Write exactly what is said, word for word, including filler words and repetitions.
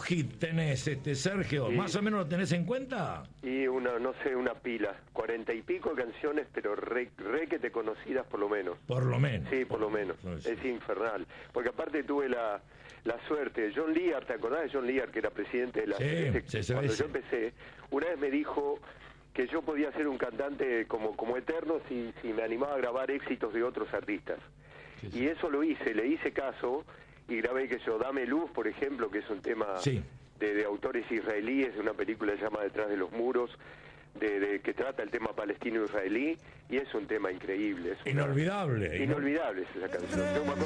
hits tenés, este Sergio? Y, ¿Más o menos lo tenés en cuenta? Y una, no sé, una pila, cuarenta y pico de canciones, pero re, re que te conocidas por lo menos. Por lo menos. Sí, por lo menos. No, sí. Es infernal. Porque aparte tuve la, la suerte de John Lear, ¿te acordás de John Lear, que era presidente de la Sí, C B S? C B S. Cuando yo empecé, una vez me dijo que yo podía ser un cantante como, como eterno si, si me animaba a grabar éxitos de otros artistas. Sí, sí. Y eso lo hice, le hice caso y grabé que yo, Dame Luz, por ejemplo, que es un tema Sí. de, de autores israelíes, de una película que se llama Detrás de los muros, de, de que trata el tema palestino-israelí, y es un tema increíble. Es una, Inolvidable. inolvidable es esa canción. Yo me acuerdo